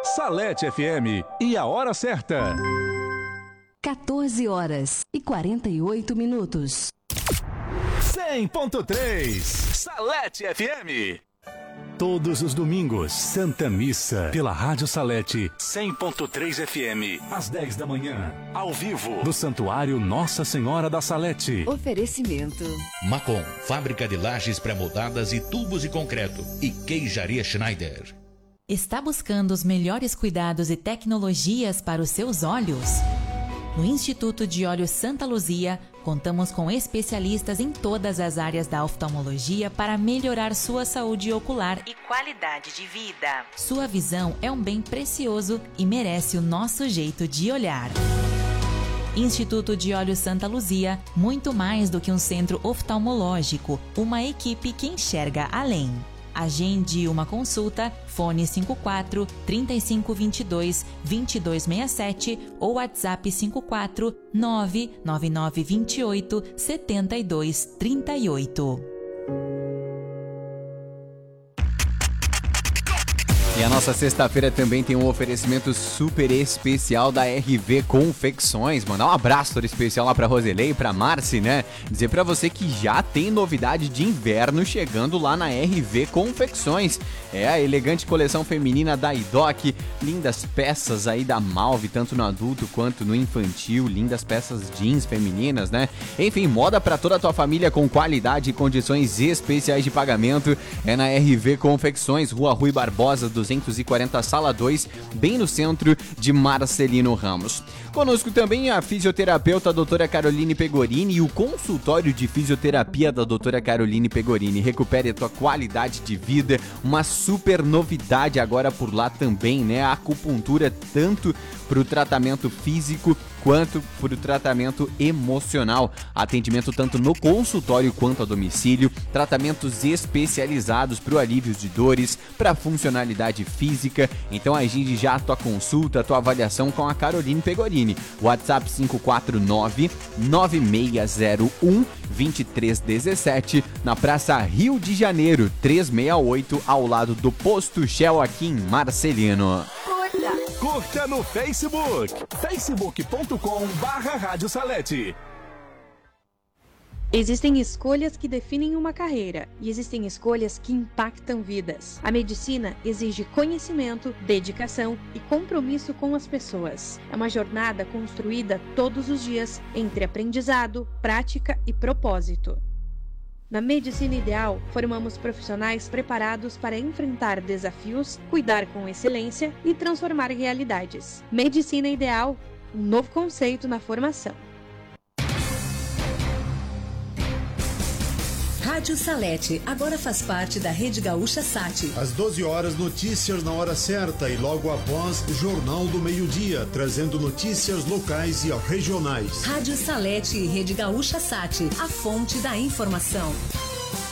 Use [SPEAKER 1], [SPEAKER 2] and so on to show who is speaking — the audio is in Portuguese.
[SPEAKER 1] Salete FM e a hora certa.
[SPEAKER 2] 14h48.
[SPEAKER 1] 100.3 Salete FM. Todos os domingos, Santa Missa, pela Rádio Salete, 100.3 FM, às 10 da manhã, ao vivo, do Santuário Nossa Senhora da Salete.
[SPEAKER 2] Oferecimento
[SPEAKER 3] Macon, fábrica de lajes pré-moldadas e tubos de concreto. E Queijaria Schneider.
[SPEAKER 4] Está buscando os melhores cuidados e tecnologias para os seus olhos? No Instituto de Olhos Santa Luzia, contamos com especialistas em todas as áreas da oftalmologia para melhorar sua saúde ocular e qualidade de vida. Sua visão é um bem precioso e merece o nosso jeito de olhar. Instituto de Olhos Santa Luzia, muito mais do que um centro oftalmológico, uma equipe que enxerga além. Agende uma consulta, fone 54 3522 2267 ou WhatsApp 54 99928 7238.
[SPEAKER 5] E a nossa sexta-feira também tem um oferecimento super especial da RV Confecções. Mandar um abraço todo especial lá pra Roselei e pra Marci, né? Dizer pra você que já tem novidade de inverno chegando lá na RV Confecções. É a elegante coleção feminina da IDOC, lindas peças aí da Malve, tanto no adulto quanto no infantil, lindas peças jeans femininas, né? Enfim, moda pra toda a tua família com qualidade e condições especiais de pagamento. É na RV Confecções, Rua Rui Barbosa, 240, Sala 2, bem no centro de Marcelino Ramos. Conosco também a fisioterapeuta doutora Caroline Pegorini e o consultório de fisioterapia da doutora Caroline Pegorini. Recupere a tua qualidade de vida, uma super novidade agora por lá também, né? A acupuntura tanto para o tratamento físico quanto para o tratamento emocional. Atendimento tanto no consultório quanto a domicílio, tratamentos especializados para o alívio de dores, para funcionalidade física. Então agende já a tua consulta, a tua avaliação com a Caroline Pegorini. WhatsApp 549-9601-2317, na Praça Rio de Janeiro, 368, ao lado do Posto Shell aqui em Marcelino.
[SPEAKER 1] Curta no Facebook, facebook.com/Rádio Salete.
[SPEAKER 6] Existem escolhas que definem uma carreira e existem escolhas que impactam vidas. A medicina exige conhecimento, dedicação e compromisso com as pessoas. É uma jornada construída todos os dias entre aprendizado, prática e propósito. Na Medicina Ideal, formamos profissionais preparados para enfrentar desafios, cuidar com excelência e transformar realidades. Medicina Ideal, um novo conceito na formação.
[SPEAKER 2] Rádio Salete agora faz parte da Rede Gaúcha Sat.
[SPEAKER 7] Às 12 horas, notícias na hora certa e logo após, Jornal do Meio-Dia, trazendo notícias locais e regionais.
[SPEAKER 2] Rádio Salete e Rede Gaúcha Sat, a fonte da informação.